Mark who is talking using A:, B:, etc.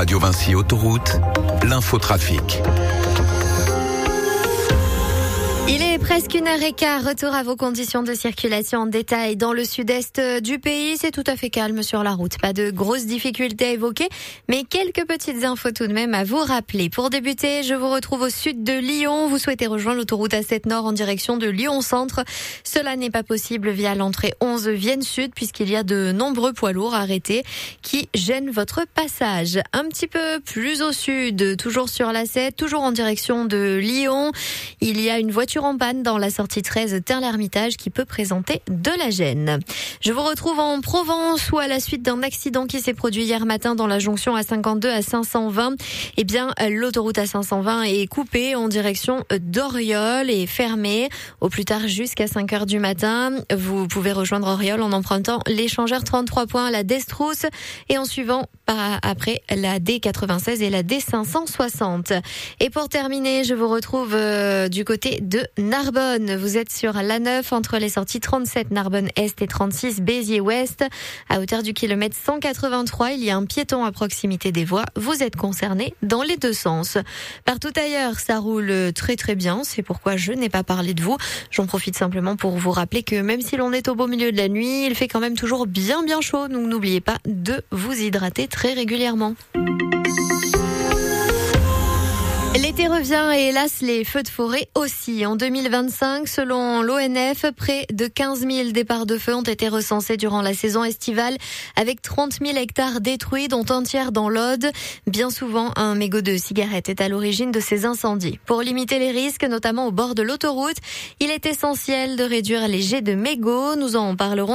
A: Radio Vinci Autoroute, l'infotrafic.
B: Il est presque 1h15, retour à vos conditions de circulation en détail. Dans le sud-est du pays, c'est tout à fait calme sur la route. Pas de grosses difficultés à évoquer, mais quelques petites infos tout de même à vous rappeler. Pour débuter, je vous retrouve au sud de Lyon. Vous souhaitez rejoindre l'autoroute A7 Nord en direction de Lyon-Centre. Cela n'est pas possible via l'entrée 11 Vienne Sud, puisqu'il y a de nombreux poids lourds arrêtés qui gênent votre passage. Un petit peu plus au sud, toujours sur l'A7, toujours en direction de Lyon, il y a une voiture en panne dans la sortie 13 Tain-l'Hermitage qui peut présenter de la gêne. Je vous retrouve en Provence où à la suite d'un accident qui s'est produit hier matin dans la jonction A52 à 520, eh bien l'autoroute A520 est coupée en direction d'Oriol et fermée au plus tard jusqu'à 5h du matin. Vous pouvez rejoindre Oriol en empruntant l'échangeur 33 points à la Destrousse et en suivant après la D96 et la D560. Et pour terminer, je vous retrouve du côté de Narbonne. Vous êtes sur l'A9 entre les sorties 37 Narbonne-Est et 36 Béziers-Ouest. À hauteur du kilomètre 183, il y a un piéton à proximité des voies. Vous êtes concernés dans les deux sens. Partout ailleurs, ça roule très très bien. C'est pourquoi je n'ai pas parlé de vous. J'en profite simplement pour vous rappeler que même si l'on est au beau milieu de la nuit, il fait quand même toujours bien chaud. Donc n'oubliez pas de vous hydrater très régulièrement. L'été revient et hélas, les feux de forêt aussi. En 2025, selon l'ONF, près de 15 000 départs de feu ont été recensés durant la saison estivale, avec 30 000 hectares détruits, dont un tiers dans l'Aude. Bien souvent, un mégot de cigarette est à l'origine de ces incendies. Pour limiter les risques, notamment au bord de l'autoroute, il est essentiel de réduire les jets de mégots. Nous en parlerons